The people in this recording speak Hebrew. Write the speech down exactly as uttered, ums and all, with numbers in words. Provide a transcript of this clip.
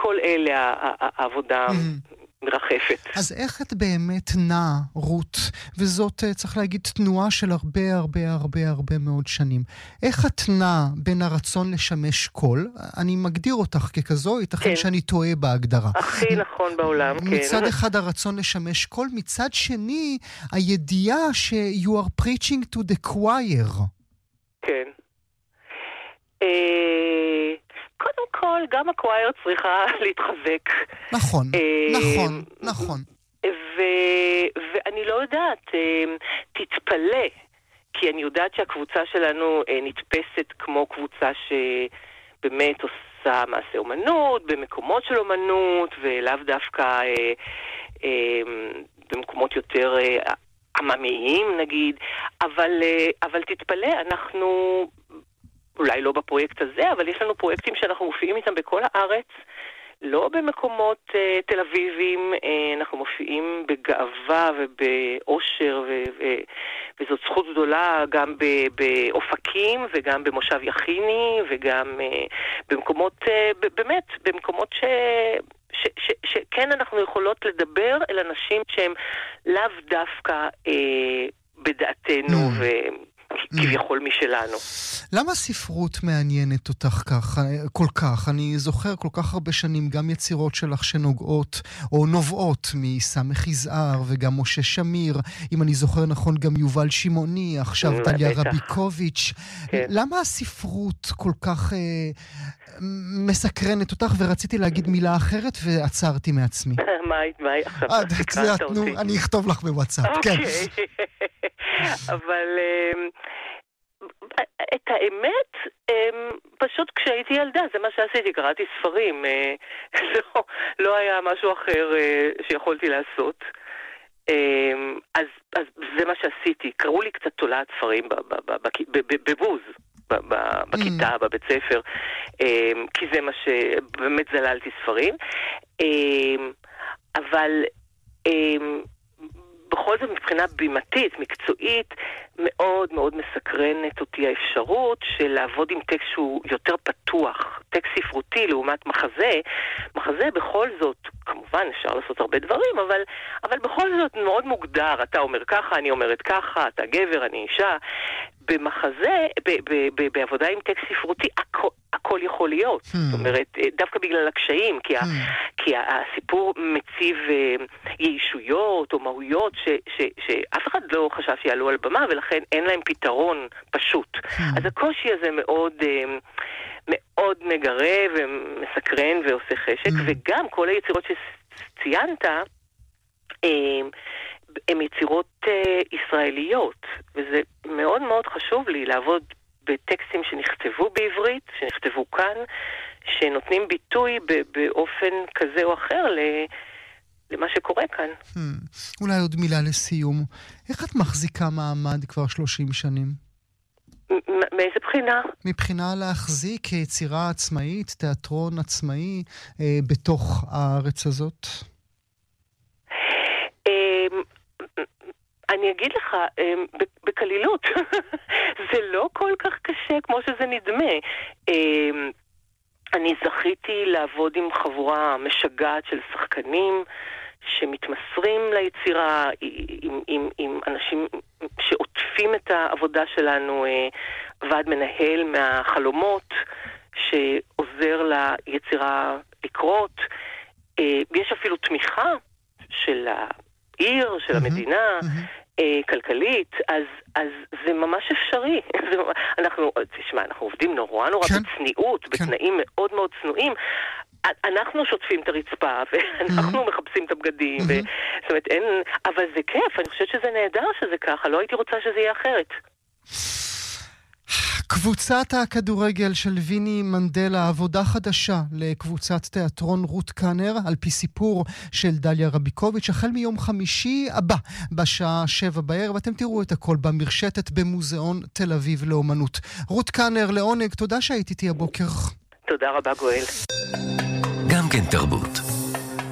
כל אלה העבודה מרחפת. אז איך את באמת נעה, רות, וזאת צריך להגיד תנועה של הרבה הרבה הרבה הרבה מאוד שנים. איך את נעה בין הרצון לשמש קול? אני מגדיר אותך ככזו, ייתכן כן. שאני טועה בהגדרה. הכי נכון בעולם, מצד כן. מצד אחד הרצון לשמש קול, מצד שני הידיעה ש- you are preaching to the choir. כן. אה... קודם כל, גם הקווייר צריכה להתחזק. נכון, נכון, נכון. ואני לא יודעת, תתפלא, כי אני יודעת שהקבוצה שלנו נתפסת כמו קבוצה שבאמת עושה מעשה אומנות, במקומות של אומנות, ולאו דווקא במקומות יותר עממיים נגיד, אבל, אבל תתפלא, אנחנו... אולי לא בפרויקט הזה, אבל יש לנו פרויקטים שאנחנו מופיעים איתם בכל הארץ, לא במקומות uh, תל אביבים, uh, אנחנו מופיעים בגאווה ובאושר, ו- ו- וזאת זכות גדולה גם באופקים וגם במושב יחיני, וגם uh, במקומות, uh, ב- באמת, במקומות ש... ש- ש- שכן אנחנו יכולות לדבר אל אנשים שהם לאו דווקא uh, בדעתנו mm. ו... כביכול משלנו. למה ספרות מעניינת אותך כך, כל כך? אני זוכר כל כך הרבה שנים גם יצירות שלך שנוגעות או נובעות מסמך יזהר וגם משה שמיר, אם אני זוכר נכון גם יובל שמעוני, עכשיו דליה רביקוביץ'. כן. למה הספרות כל כך אה, מסקרנת אותך? ורציתי להגיד מילה אחרת ועצרתי מעצמי. מה מה עכשיו? תקראת אותי. אני אכתוב לך בוואטסאפ. אוקיי. אבל את האמת, פשוט כשהייתי ילדה, זה מה שעשיתי, קראתי ספרים, לא, לא היה משהו אחר שיכולתי לעשות. אז, אז זה מה שעשיתי, קראו לי קצת תולעת ספרים בבוז, בכיתה, בבית ספר, כי זה מה שבאמת זללתי ספרים. אבל... בכל זאת מבחינה בימתית, מקצועית, מאוד מאוד מסקרנת אותי האפשרות של לעבוד עם טקסט שהוא יותר פתוח, טקסט ספרותי לעומת מחזה. מחזה בכל זאת, כמובן אפשר לעשות הרבה דברים, אבל, אבל בכל זאת מאוד מוגדר, אתה אומר ככה, אני אומרת ככה, אתה גבר, אני אישה. במחזה, ב, ב, ב, בעבודה עם טקסט ספרותי, הכל, הכל יכול להיות. Hmm. זאת אומרת, דווקא בגלל הקשיים, כי, hmm. ה, כי הסיפור מציב יישויות או מהויות ש, ש, שאף אחד לא חשב שיעלו על במה, ולכן אין להם פתרון פשוט. Hmm. אז הקושי הזה מאוד, מאוד מגרה ומסקרן ועושה חשק, hmm. וגם כל היצירות שציינת, הן יצירות uh, ישראליות, וזה מאוד מאוד חשוב לי לעבוד בטקסטים שנכתבו בעברית, שנכתבו כאן, שנותנים ביטוי ב- באופן כזה או אחר ל- למה שקורה כאן. Hmm. אולי עוד מילה לסיום. איך את מחזיקה מעמד כבר שלושים שנים? מ- מאיזה בחינה? מבחינה להחזיק יצירה עצמאית, תיאטרון עצמאי, אה, בתוך הארץ הזאת? אני אגיד לך, בקלילות, זה לא כל כך קשה כמו שזה נדמה. אני זכיתי לעבוד עם חבורה משגעת של שחקנים שמתמסרים ליצירה, עם, עם, עם אנשים שעוטפים את העבודה שלנו, ועד מנהל מהחלומות שעוזר ליצירה לקרות. יש אפילו תמיכה של העיר, של המדינה, כלכלית, אז, אז זה ממש אפשרי. אנחנו, תשמע, אנחנו עובדים נורא נורא בצניעות, בתנאים מאוד מאוד צנועים. אנחנו שוטפים את הרצפה, ואנחנו מחפשים את הבגדים, זאת אומרת, אין, אבל זה כיף, אני חושבת שזה נהדר שזה ככה, לא הייתי רוצה שזה יהיה אחרת. קבוצת הכדורגל של ויני מנדלה, עבודה חדשה לקבוצת תיאטרון רות קאנר, על פי סיפור של דליה רביקוביץ', החל מיום חמישי הבא, בשעה שבע בערב, ואתם תראו את הכל במרשתת במוזיאון תל אביב לאומנות. רות קאנר, לעונג, תודה שהיית איתי הבוקר. תודה רבה גואל. גם כן תרבות.